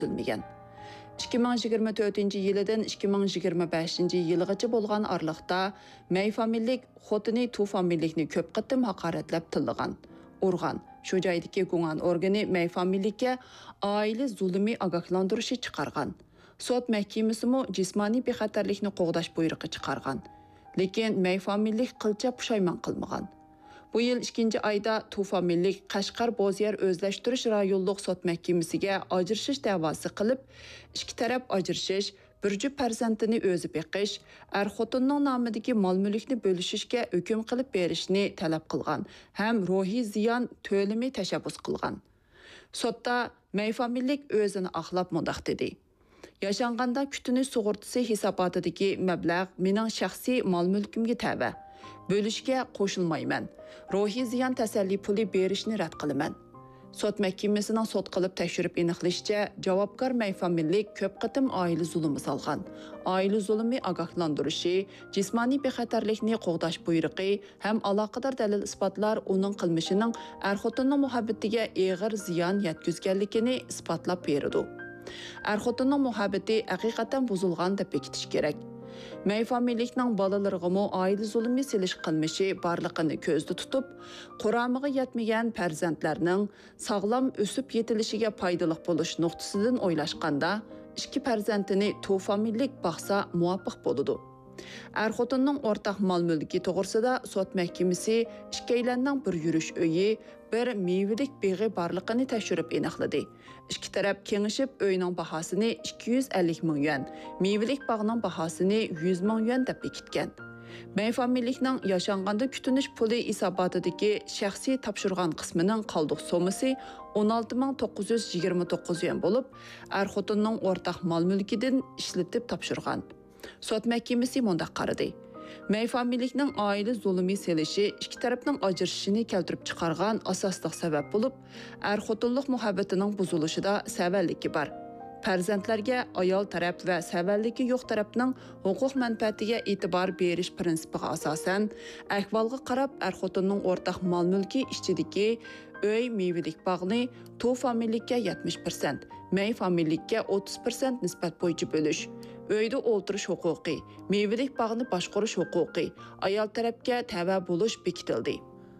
Bilmegan. 2024-yildan 2025-yilgacha bo'lgan oraliqda May familiyalik xotini Tu familiyalikni ko'p qatim haqoratlab tillagan, urgan. Shu joydagi guman organi May familiylikka oila zulmi ogohlantirishi chiqargan. Sud mahkamasimi jismoniy bexatarlikni qo'g'dash buyrug'i chiqargan. Lekin May familiyalik qilcha pushaymon qilmagan. Bu yil 2-oyda Tu familiyalik Qashqar Bo'ziyar o'zlashtirish rayonluq sud mahkamasiga ajrashish da'vosi qilib, ikki taraf ajrashish, bir juft farzandini o'zi beqish, xotinning nomidagi mol-mulkni bo'lishishga hukm qilib berishni talab qilgan, ham ruhiy ziyon to'limi tashabbus qilgan. Sudda May familiyalik o'zini oqlab mundaq dedi: Yaşanğanda kütünüş sug'urtasi hisobotidagi mablag' mening shaxsiy mol-mulkimga tava. Bölüşke qo'shilmayman. Ruhiy ziyon tasalli puli berishni rad qilaman. Sud mahkamasining sud qilib tekshirib aniqlashicha, javobgar May familiyalik ko'p qatim oila zulmi solgan. Oila zulmi ogohlantirishi, jismoniy bexatarlikni qo'g'dash buyrug'i ham aloqador dalil isbotlar uning qilmishining xotinning muhabbatiga og'ir ziyon yetkazganligini isbotlab berdi. Xotinning muhabbati haqiqatan buzilgan deb bekitish kerak. May familiyalikning bolalarig'imi oila zulmi silish qilmishi borligini ko'zda tutib, quramiga yetmagan farzandlarning sog'lom o'sib yetilishiga foydali bo'lish nuqtasidan o'ylashganda, ikki farzandini Tu familiyalik boqsa muvofiq bo'ladi. Xotinning o'rtaq mol-mulki to'g'risida sud mahkamasi ikkilanning bir yurish uyi, bir mevalik beg'i borligini tekshirib aniqladi. Ikki taraf kengashib uyning bahosini 250 ming yuan, mevalik bog'ning bahosini 100 ming yuan deb bekitgan. May familiyalikning yaşanğanda kütünüş puli hisobotidagi shaxsiy topshirgan qismining qoldiq so'masi 16.929 yuan bo'lib, xotinning o'rtaq mol-mulkidan ishlatib topshirgan. Sud mahkamasi mundaq qaradi: May familiyalikning oila zulmi selishi ikki tarafning ajrashishini keltirib chiqargan asosli sabab bo'lib, xotinlik muhabbatining buzilishida savallik bor. Farzandlarga ayol taraf va savalligi yo'q tarafning huquq manfaatiga e'tibor berish prinsipiga asosan, ahvolga qarab xotinning o'rtaq mol-mulki ichidagi uy mevalik bog'ni Tu familiyalikka 70%, May familiyalikka 30% nisbat bo'yicha bo'lish, uyda o'ltirish huquqi, mevalik bog'ni boshqarish huquqi ayol tarafga tava bo'lish bekitildi.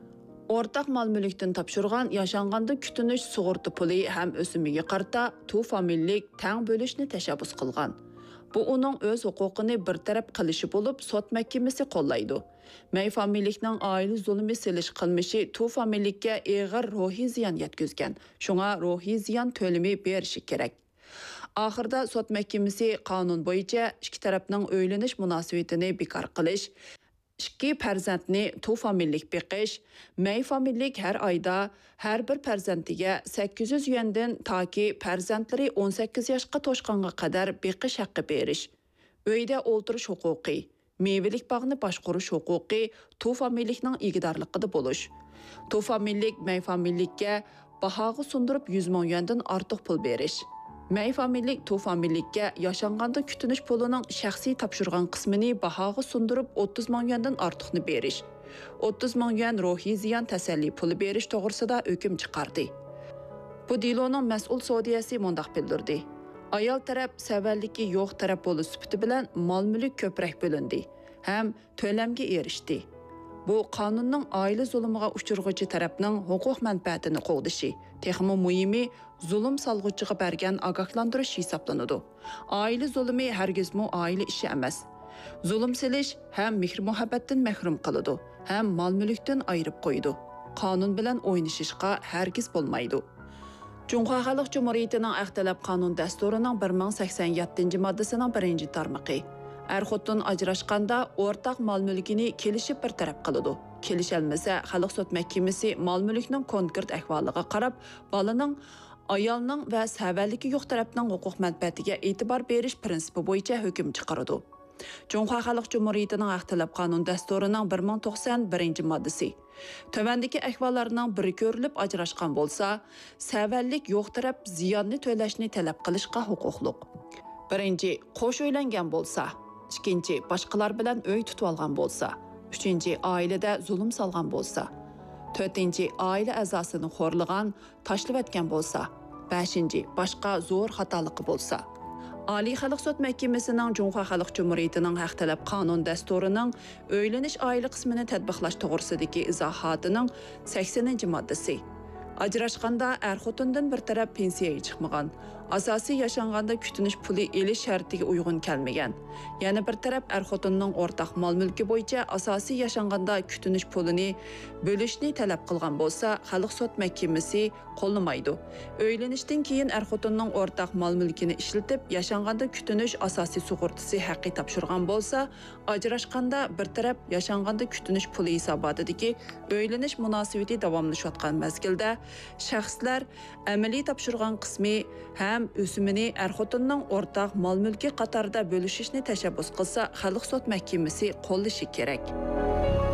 O'rtaq mol-mulkdan topshirgan yaşanğanda kütünüş sug'urta puli ham o'simiga qarta Tu familiyalik tang bo'lishni tashabbus qilgan. Bu uning o'z huquqini bir taraf qilishi bo'lib, sud mahkamasi qo'llaydi. May familiyalikning oila zulmi silish qilmishi Tu familiyalikka og'ir ruhiy ziyon yetkazgan. Shunga ruhiy ziyon to'limi berishi kerak. Oxirida sud mahkamasi qonun bo'yicha ikki tarafning o'ylanish munosabatini bekor qilish, ikki farzandni Tu familiyalik beqish, May familiyalik har oyda har bir farzandiga 800 yuandan toki farzandlari 18 yoshga to'shqanga qadar beqish haqqi berish, uyda o'ltirish huquqi, mevalik bog'ni boshqarish huquqi Tu familiyalikning egidorligida bo'lish. Tu familiyalik May familiyakka bahoga sundirib 100 ming yuandan ortiq pul berish. May familiyalik Tu familiyakka yaşanğanda kütünüş pulining shaxsiy topshirgan qismini bahoga sundirib 30 ming yuandan ortiqni berish. 30 ming yuan ruhiy ziyon tasalli puli berish to'g'risida hukm chiqardi. Bu deloning mas'ul sudiyasi mundaq bildirdi: Ayol taraf savalligi yo'q taraf bo'lish sifati bilan mol-mulk ko'proq bo'lindi, ham to'lamga erishdi. Bu qonunning oila zulmiga uchirg'uvchi tarafning huquq manfaatini qo'g'dishi, texmo muhimi zulm solg'uvchiga bergan ogohlantirish hisoblanadi. Oila zulmi hargizmi oila ishi emas. Zulm silish ham mehr-muhabbatdan mahrum qiladi, ham mol-mulkdan ayirib qo'ydi. Qonun bilan o'ynashishga hargiz bo'lmaydi. Cumhur Xalq Cumhuriyatining Ixtilaf qonun dasturining 1087-moddasining 1-tarmog'i. Xotin ajrashganda o'rtaq mol-mulkini kelishib bir taraf qiladi. Kelishalmasa, Xalq sud mahkamasi mol-mulkning konkret ahvoliga qarab, bolaning, ayolning va savalligi yo'q tarafning huquq manfaatiga e'tibor berish prinsipi bo'yicha hukm chiqaradi. Cumhur Xalq Cumhuriyatining Ixtilaf qonun dasturining 1091-moddasi. Tövəndəki əhvallarının biri görülüb ajrashqan bolsa, səvəllik yo'q taraf ziyonni to'lashni talab qilishga huquqliq. Birinchi, qo'sh uylangan bolsa, ikkinchi, boshqalar bilan uy tutib olgan bolsa, uchinchi, oilada zulm solgan bolsa, to'rtinchi, oila a'zosini xo'rlagan, tashlab o'tgan bolsa, 5. Başqa zo'r xatolıqı bolsa. Aliy Xalq Sud Məhkəməsinin Cumhuriyet Xalq Cumhuriyetining haq talab qonun dasturining öyleniş oila qismini tətbiqlash to'g'risidagi izohotining 80-moddasi. Ajrashganda er-xotindan bir taraf pensiyaga chiqmagan, asosiy yashanganda kutinish puli elish shartiga uyg'un kelmagan. Yana bir taraf er-xotinning o'rtaq mol-mulki bo'yicha asosiy yashanganda kutinish pulini bo'lishni talab qilgan bo'lsa, Xalq Sud Məhkəməsi qo'llamaydi. O'ylanishdan keyin er-xotinning o'rtaq mol-mulkini ishlatib, yashanganda kutinish asosiy sug'urtasi haqqi topshirgan bo'lsa, ajrashganda bir taraf yashanganda kutinish puli hisobotidagi o'ylanish munosabati davomlashayotgan mezgilda shaxslar amaliy topshirgan qismi ham o'simini er-xotinning o'rtaq mol-mulki qatorida bo'lishishni tashabbus qilsa, Xalq Sud Məhkəməsi qo'llashi kerak.